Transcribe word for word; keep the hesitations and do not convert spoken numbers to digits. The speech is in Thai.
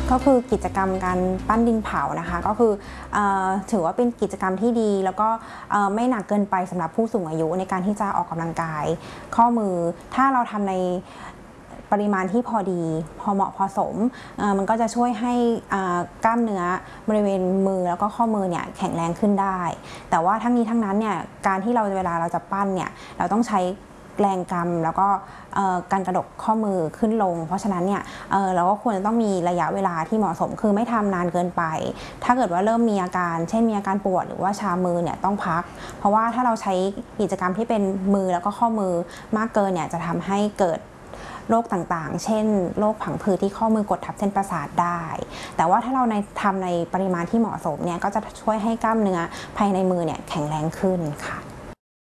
ก็คือกิจกรรมการปั้นดินเผานะคะก็คือถือว่าเป็นกิจกรรมที่ดีแล้วก็ไม่หนักเกินไปสำหรับผู้สูงอายุในการที่จะออกกำลังกายข้อมือถ้าเราทำในปริมาณที่พอดีพอเหมาะพอสมมันก็จะช่วยให้กล้ามเนื้อบริเวณมือแล้วก็ข้อมือเนี่ยแข็งแรงขึ้นได้แต่ว่าทั้งนี้ทั้งนั้นเนี่ยการที่เราเวลาเราจะปั้นเนี่ยเราต้องใช้แรงกำแล้วก็การกระดกข้อมือขึ้นลงเพราะฉะนั้นเนี่ยเราก็ควรจะต้องมีระยะเวลาที่เหมาะสมคือไม่ทำนานเกินไปถ้าเกิดว่าเริ่มมีอาการเช่นมีอาการปวดหรือว่าชามือเนี่ยต้องพักเพราะว่าถ้าเราใช้กิจกรรมที่เป็นมือแล้วก็ข้อมือมากเกินเนี่ยจะทำให้เกิดโรคต่างๆเช่นโรคผังผืดที่ข้อมือกดทับเส้นประสาทได้แต่ว่าถ้าเราในทำในปริมาณที่เหมาะสมเนี่ยก็จะช่วยให้กล้ามเนื้อภายในมือเนี่ยแข็งแรงขึ้นค่ะ